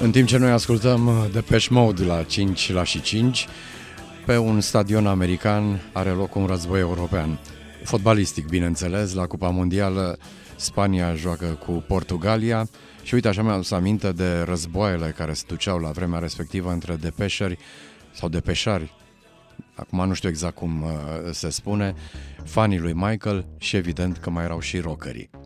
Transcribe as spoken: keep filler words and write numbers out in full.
În timp ce noi ascultăm Depeche Mode la cinci la și cinci, pe un stadion american are loc un război european. Fotbalistic, bineînțeles, la Cupa Mondială Spania joacă cu Portugalia și uite, așa mi-am adus aminte de războaiele care se duceau la vremea respectivă între depeșeri sau depeșari, acum nu știu exact cum se spune, fanii lui Michael și evident că mai erau și rockerii.